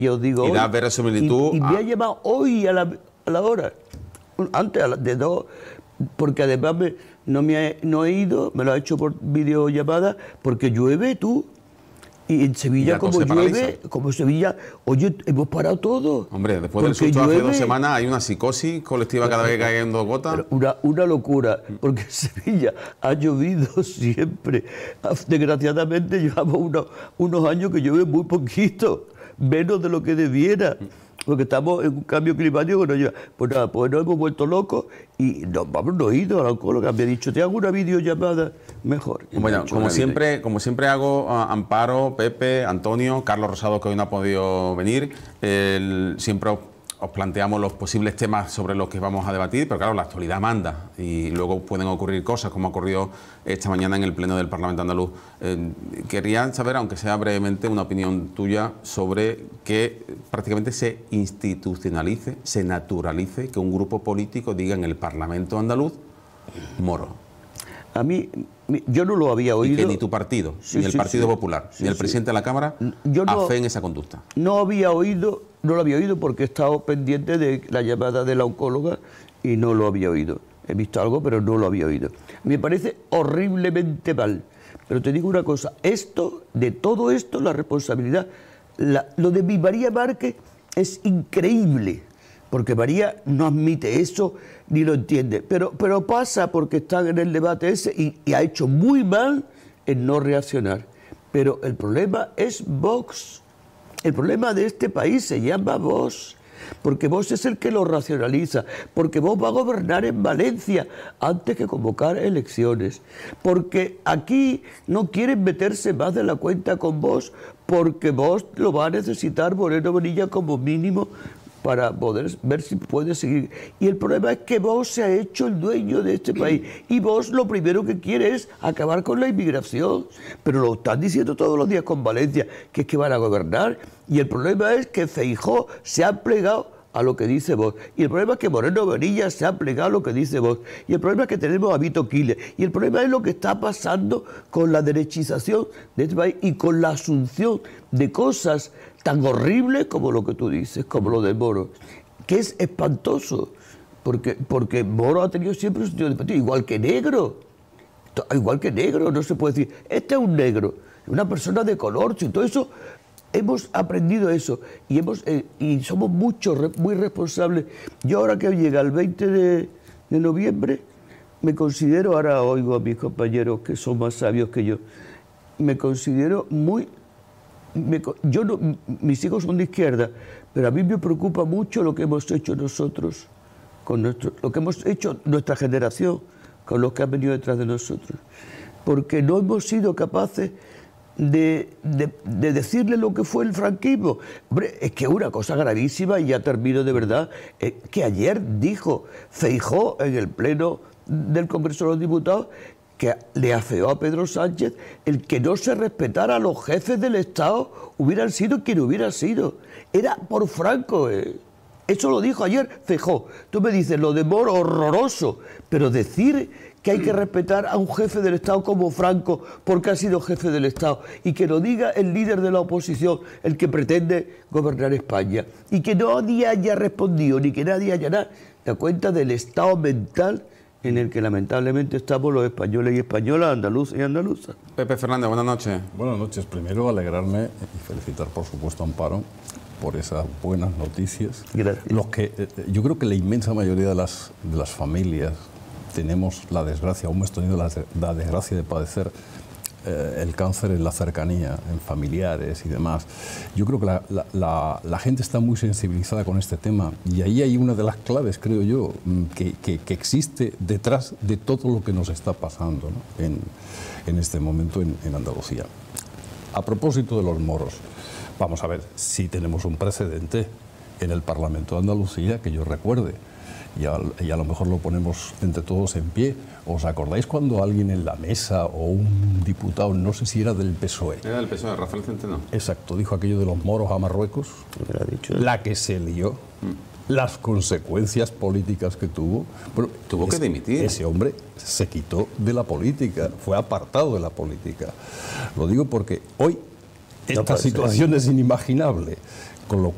yo os digo y hoy, da verosimilitud. y me ha llamado hoy a la hora, antes de 2, porque además no he ido, me lo ha hecho por videollamada, porque llueve tú. Y en Sevilla, como llueve, como Sevilla, oye, hemos parado todo. Hombre, después del susto hace 2 semanas hay una psicosis colectiva cada vez que caen 2 gotas. Una locura, porque en Sevilla ha llovido siempre. Desgraciadamente llevamos unos años que llueve muy poquito, menos de lo que debiera. Porque estamos en un cambio climático que nos lleva. Pues nada, pues nos hemos vuelto locos y no he ido a la oncóloga. Me ha dicho, te hago una videollamada mejor. Bueno, como siempre hago, Amparo, Pepe, Antonio, Carlos Rosado, que hoy no ha podido venir, siempre os planteamos los posibles temas sobre los que vamos a debatir, pero claro, la actualidad manda y luego pueden ocurrir cosas como ha ocurrido esta mañana en el Pleno del Parlamento Andaluz. Quería saber, aunque sea brevemente, una opinión tuya sobre que prácticamente se institucionalice, se naturalice que un grupo político diga en el Parlamento Andaluz Moro. A mí, yo no lo había oído. Y que ni tu partido, ni el Partido Popular, ni el presidente de la Cámara hace en esa conducta. No lo había oído porque he estado pendiente de la llamada de la oncóloga y no lo había oído. He visto algo, pero no lo había oído. Me parece horriblemente mal. Pero te digo una cosa, de todo esto, la responsabilidad, lo de mi María Márquez es increíble. Porque María no admite eso ni lo entiende. Pero pasa porque están en el debate ese y ha hecho muy mal en no reaccionar. Pero el problema es Vox. El problema de este país se llama Vox. Porque Vox es el que lo racionaliza. Porque Vox va a gobernar en Valencia antes que convocar elecciones. Porque aquí no quieren meterse más de la cuenta con Vox. Porque Vox lo va a necesitar Moreno Bonilla como mínimo para poder ver si puede seguir. Y el problema es que Vox se ha hecho el dueño de este país. Y Vox lo primero que quiere es acabar con la inmigración. Pero lo están diciendo todos los días con Valencia, que es que van a gobernar. Y el problema es que Feijóo se ha plegado a lo que dice Vox. Y el problema es que Moreno Bonilla se ha plegado a lo que dice Vox. Y el problema es que tenemos a Vito Quiles. Y el problema es lo que está pasando con la derechización de este país y con la asunción de cosas tan horribles como lo que tú dices, como lo de Moro, que es espantoso, porque Moro ha tenido siempre un sentido de partido, igual que negro, no se puede decir, este es un negro, una persona de color, y todo eso. Hemos aprendido eso y somos muy responsables. Yo ahora que llega el 20 de noviembre, me considero, ahora oigo a mis compañeros que son más sabios que yo, me considero mis hijos son de izquierda, pero a mí me preocupa mucho lo que hemos hecho nosotros, lo que hemos hecho nuestra generación, con los que han venido detrás de nosotros. Porque no hemos sido capaces de decirle lo que fue el franquismo. Hombre, es que una cosa gravísima, y ya termino de verdad, que ayer dijo Feijóo en el Pleno del Congreso de los Diputados que le afeó a Pedro Sánchez el que no se respetara a los jefes del Estado, hubieran sido quien hubiera sido. Era por Franco. Eso lo dijo ayer Feijóo. Tú me dices, lo de Moro, horroroso, pero decir que hay que respetar a un jefe del Estado como Franco porque ha sido jefe del Estado y que lo diga el líder de la oposición, el que pretende gobernar España, y que nadie haya respondido ni que nadie haya nada, da cuenta del estado mental en el que lamentablemente estamos los españoles y españolas, andaluces y andaluzas. Pepe Fernández, buenas noches. Buenas noches. Primero alegrarme y felicitar por supuesto a Amparo por esas buenas noticias. Gracias. Yo creo que la inmensa mayoría de las familias tenemos la desgracia, o hemos tenido la desgracia de padecer el cáncer en la cercanía, en familiares y demás. Yo creo que la gente está muy sensibilizada con este tema y ahí hay una de las claves, creo yo, que existe detrás de todo lo que nos está pasando, ¿no? en este momento en Andalucía. A propósito de los moros, vamos a ver si tenemos un precedente en el Parlamento de Andalucía que yo recuerde. Y a lo mejor lo ponemos entre todos en pie. ¿Os acordáis cuando alguien en la mesa o un diputado, no sé si era del PSOE? Era del PSOE, Rafael Centeno. Exacto, dijo aquello de los moros a Marruecos, la que se lió, las consecuencias políticas que tuvo. Bueno, tuvo que dimitir. Ese hombre se quitó de la política, fue apartado de la política. Lo digo porque hoy esta situación es inimaginable. Con lo